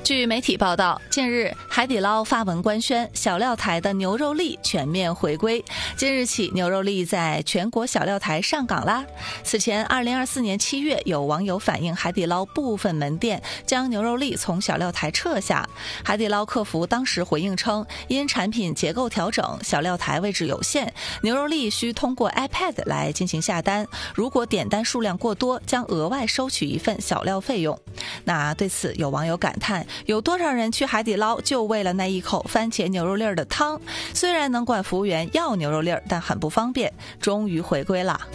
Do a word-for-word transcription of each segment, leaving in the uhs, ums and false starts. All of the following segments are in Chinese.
据媒体报道，近日海底捞发文官宣，小料台的牛肉粒全面回归。今日起，牛肉粒在全国小料台上岗啦。此前，二零二四年七月，有网友反映海底捞部分门店将牛肉粒从小料台撤下。海底捞客服当时回应称，因产品结构调整，小料台位置有限，牛肉粒需通过 iPad 来进行下单。如果点单数量过多，将额外收取一份小料费用。那对此，有网友感叹，有多少人去海底捞就为了那一口番茄牛肉粒儿的汤？虽然能管服务员要牛肉粒儿，但很不方便。终于回归了。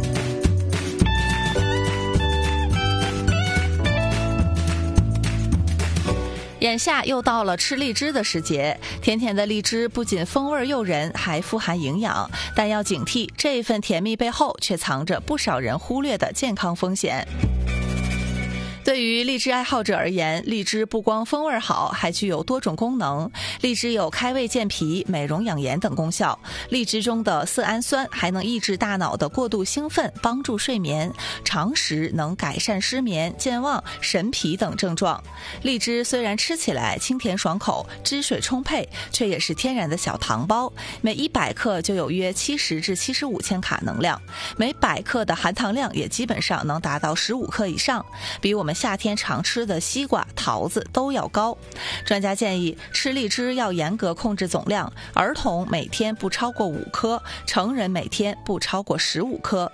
眼下又到了吃荔枝的时节，甜甜的荔枝不仅风味诱人，还富含营养，但要警惕，这一份甜蜜背后却藏着不少人忽略的健康风险。对于荔枝爱好者而言，荔枝不光风味好，还具有多种功能。荔枝有开胃健脾、美容养颜等功效。荔枝中的色氨酸还能抑制大脑的过度兴奋，帮助睡眠。常食能改善失眠、健忘、神疲等症状。荔枝虽然吃起来清甜爽口、汁水充沛，却也是天然的小糖包，每一百克就有约七十至七十五千卡能量，每百克的含糖量也基本上能达到十五克以上，比我们夏天常吃的西瓜、桃子都要高。专家建议吃荔枝要严格控制总量，儿童每天不超过五颗，成人每天不超过十五颗。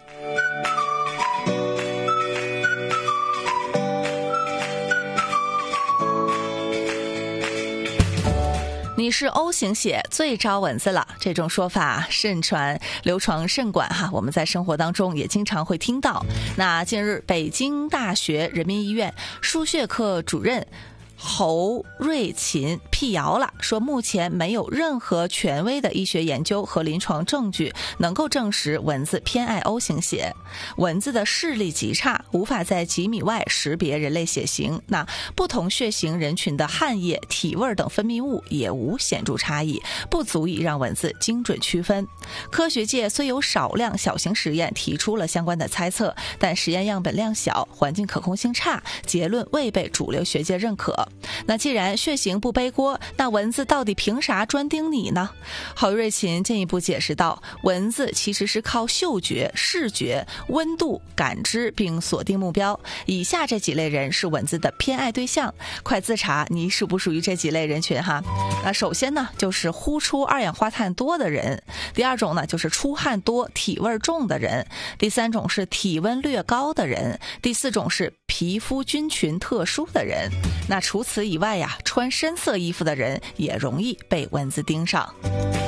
你是 O 型血最招蚊子了，这种说法甚传流传甚广哈，我们在生活当中也经常会听到。那近日，北京大学人民医院输血科主任侯瑞琴辟谣了，说目前没有任何权威的医学研究和临床证据能够证实蚊子偏爱 O 型血。蚊子的视力极差，无法在几米外识别人类血型，那不同血型人群的汗液、体味等分泌物也无显著差异，不足以让蚊子精准区分。科学界虽有少量小型实验提出了相关的猜测，但实验样本量小，环境可控性差，结论未被主流学界认可。那既然血型不背锅，那蚊子到底凭啥专叮你呢？郝瑞琴进一步解释道，蚊子其实是靠嗅觉、视觉、温度感知并锁定目标，以下这几类人是蚊子的偏爱对象，快自查你属不属于这几类人群哈。那首先呢，就是呼出二氧化碳多的人，第二种呢就是出汗多、体味重的人，第三种是体温略高的人，第四种是皮肤菌群特殊的人。那除此以外呀，穿深色衣服的人也容易被蚊子盯上。